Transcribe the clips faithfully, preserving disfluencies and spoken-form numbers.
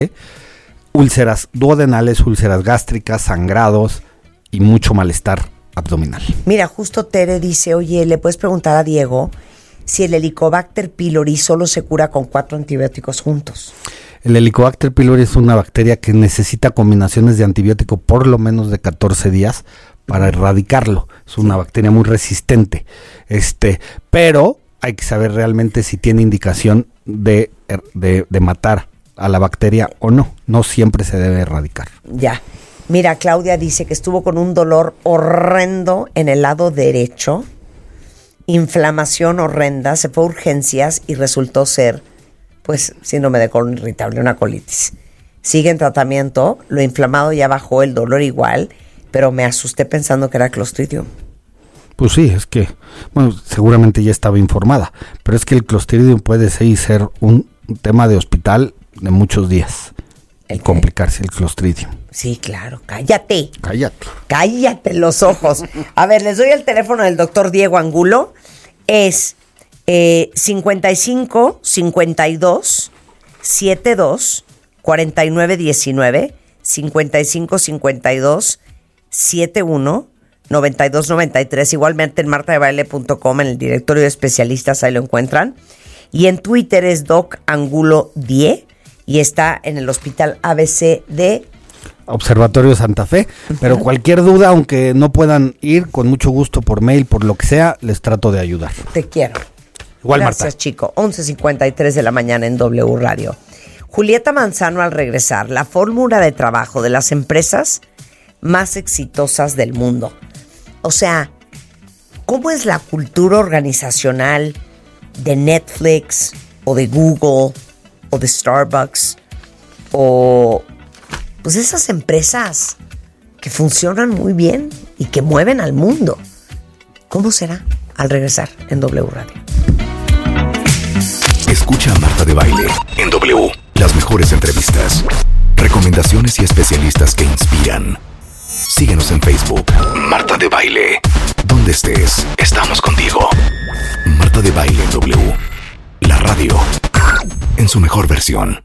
úlceras duodenales, úlceras gástricas, sangrados y mucho malestar abdominal. Mira, justo Tere dice, oye, ¿le puedes preguntar a Diego si el Helicobacter pylori solo se cura con cuatro antibióticos juntos? El Helicobacter pylori es una bacteria que necesita combinaciones de antibiótico por lo menos de catorce días para erradicarlo. Es una bacteria muy resistente. Este, pero hay que saber realmente si tiene indicación de, de, de matar a la bacteria o no. No siempre se debe erradicar. Ya. Mira, Claudia dice que estuvo con un dolor horrendo en el lado derecho, inflamación horrenda, se fue a urgencias y resultó ser, pues, síndrome de colon irritable, una colitis. Sigue en tratamiento, lo inflamado ya bajó, el dolor igual, pero me asusté pensando que era Clostridium. Pues sí, es que, bueno, seguramente ya estaba informada, pero es que el Clostridium puede ser, ser un, un tema de hospital de muchos días. Y complicarse el Clostridium. Sí, claro. Cállate. Cállate. Cállate los ojos. A ver, les doy el teléfono del doctor Diego Angulo. Es eh, cincuenta y cinco, cincuenta y dos, setenta y dos, cuarenta y nueve diecinueve, cincuenta y cinco, cincuenta y dos, setenta y uno, noventa y dos noventa y tres. Igualmente en marta de baile punto com, en el directorio de especialistas, ahí lo encuentran. Y en Twitter es doc angulo diez. Y está en el Hospital A B C de Observatorio Santa Fe, uh-huh. Pero cualquier duda, aunque no puedan ir, con mucho gusto por mail, por lo que sea, les trato de ayudar. Te quiero. Igual, Gracias, Marta. chico. once cincuenta y tres de la mañana en W Radio. Julieta Manzano al regresar, la fórmula de trabajo de las empresas más exitosas del mundo. O sea, ¿cómo es la cultura organizacional de Netflix o de Google o de Starbucks, o pues esas empresas que funcionan muy bien y que mueven al mundo? ¿Cómo será? Al regresar en W Radio. Escucha a Marta de Baile en W. Las mejores entrevistas, recomendaciones y especialistas que inspiran. Síguenos en Facebook. Marta de Baile. Donde estés, estamos contigo. Marta de Baile en W. La radio en su mejor versión.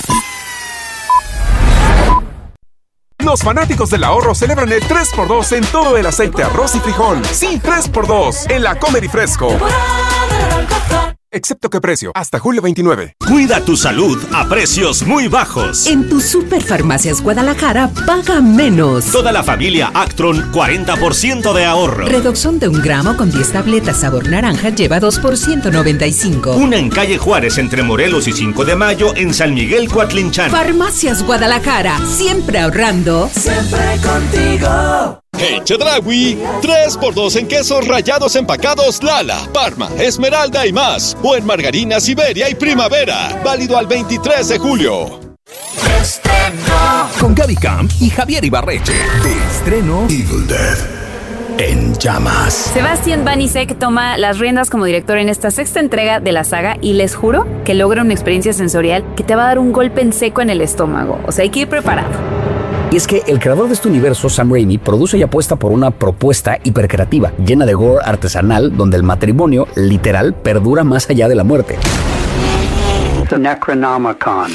Los fanáticos del ahorro celebran el tres por dos en todo el aceite, arroz y frijol. Sí, tres por dos en la Comer y Fresco. Excepto que precio, hasta julio veintinueve. Cuida tu salud a precios muy bajos. En tu Superfarmacias Guadalajara, paga menos. Toda la familia Actron, cuarenta por ciento de ahorro. Redoxón de un gramo con diez tabletas sabor naranja lleva dos por ciento noventa y cinco. Una en calle Juárez entre Morelos y cinco de mayo en San Miguel Coatlinchán. Farmacias Guadalajara, siempre ahorrando. Siempre contigo. En Chedraui, tres por dos en quesos rallados empacados Lala, Parma, Esmeralda y más. O en margarina Siberia y Primavera. Válido al veintitrés de julio. Estreno. Con Gaby Camp y Javier Ibarreche. De estreno Evil Dead en llamas. Sebastián Banizek toma las riendas como director en esta sexta entrega de la saga y les juro que logra una experiencia sensorial que te va a dar un golpe en seco en el estómago. O sea, hay que ir preparado. Y es que el creador de este universo, Sam Raimi, produce y apuesta por una propuesta hipercreativa, llena de gore artesanal, donde el matrimonio, literal, perdura más allá de la muerte. The Necronomicon.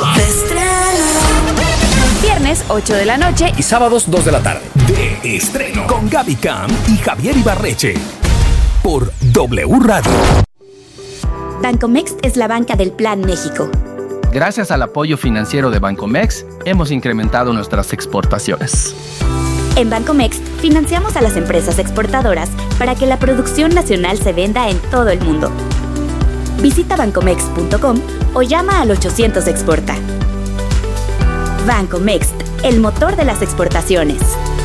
Viernes, ocho de la noche. Y sábados, dos de la tarde. De estreno. Con Gaby Camp y Javier Ibarreche. Por W Radio. Bancomext es la banca del Plan México. Gracias al apoyo financiero de Bancomext, hemos incrementado nuestras exportaciones. En Bancomext, financiamos a las empresas exportadoras para que la producción nacional se venda en todo el mundo. Visita bancomext punto com o llama al ochocientos exporta. Bancomext, el motor de las exportaciones.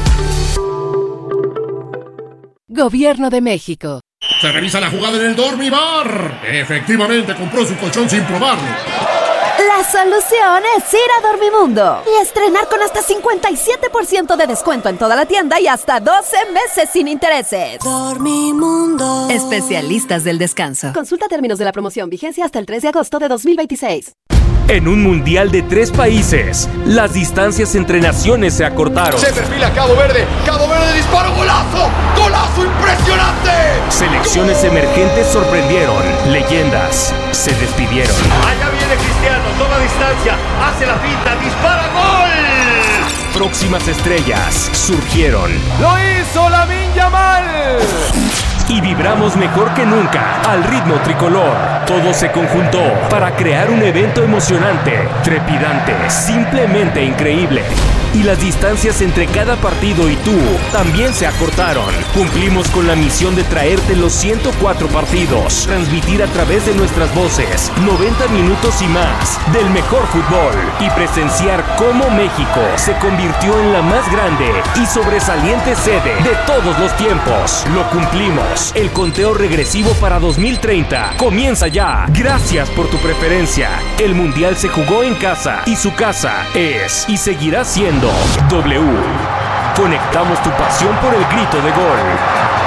Gobierno de México. Se revisa la jugada en el Dormibar. Efectivamente, compró su colchón sin probarlo. La solución es ir a Dormimundo y estrenar con hasta cincuenta y siete por ciento de descuento en toda la tienda y hasta doce meses sin intereses. Dormimundo. Especialistas del descanso. Consulta términos de la promoción. Vigencia hasta el tres de agosto de dos mil veintiséis. En un mundial de tres países, las distancias entre naciones se acortaron. Se perfila Cabo Verde. Cabo Verde disparo. ¡Golazo! ¡Golazo impresionante! Selecciones emergentes sorprendieron. Leyendas se despidieron. Allá viene Cristiano. Toma distancia. Hace la finta. Dispara. ¡Gol! Próximas estrellas surgieron. ¡Lo hizo Lamine Yamal! Y vibramos mejor que nunca al ritmo tricolor. Todo se conjuntó para crear un evento emocionante, trepidante, simplemente increíble. Y las distancias entre cada partido y tú también se acortaron. Cumplimos con la misión de traerte los ciento cuatro partidos, transmitir a través de nuestras voces noventa minutos y más del mejor fútbol y presenciar cómo México se convirtió en la más grande y sobresaliente sede de todos los tiempos. Lo cumplimos. El conteo regresivo para dos mil treinta comienza ya. Gracias por tu preferencia. El Mundial se jugó en casa y su casa es y seguirá siendo W. Conectamos tu pasión por el grito de gol.